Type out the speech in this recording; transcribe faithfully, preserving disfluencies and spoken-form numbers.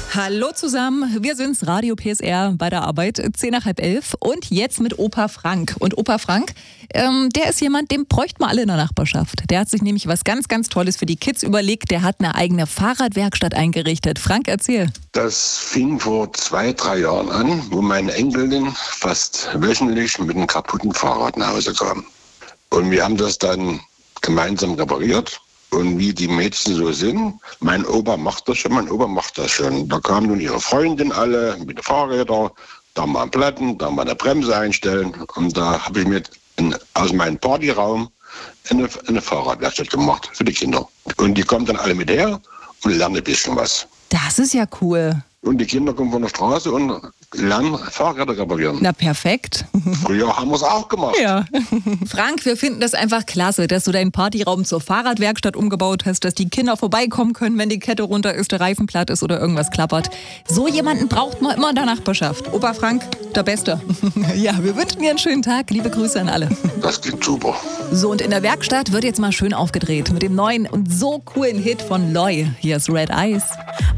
Hallo zusammen, wir sind's, Radio P S R bei der Arbeit, zehn nach halb elf und jetzt mit Opa Frank. Und Opa Frank, ähm, der ist jemand, den bräuchten wir alle in der Nachbarschaft. Der hat sich nämlich was ganz, ganz Tolles für die Kids überlegt. Der hat eine eigene Fahrradwerkstatt eingerichtet. Frank, erzähl. Das fing vor zwei, drei Jahren an, wo meine Enkelin fast wöchentlich mit einem kaputten Fahrrad nach Hause kam. Und wir haben das dann gemeinsam repariert. Und wie die Mädchen so sind, mein Opa macht das schon, mein Opa macht das schon. Da kamen nun ihre Freundinnen alle mit den Fahrrädern, da mal Platten, da mal eine Bremse einstellen. Und da habe ich mir in, aus meinem Partyraum eine, eine Fahrradwerkstatt gemacht für die Kinder. Und die kommen dann alle mit her und lernen ein bisschen was. Das ist ja cool. Und die Kinder kommen von der Straße und lernen Fahrräder reparieren. Na perfekt. Früher haben wir es auch gemacht. Ja. Frank, wir finden das einfach klasse, dass du deinen Partyraum zur Fahrradwerkstatt umgebaut hast, dass die Kinder vorbeikommen können, wenn die Kette runter ist, der Reifen platt ist oder irgendwas klappert. So jemanden braucht man immer in der Nachbarschaft. Opa Frank, der Beste. Ja, wir wünschen dir einen schönen Tag. Liebe Grüße an alle. Das klingt super. So, und in der Werkstatt wird jetzt mal schön aufgedreht mit dem neuen und so coolen Hit von Loy. Hier ist Red Eyes.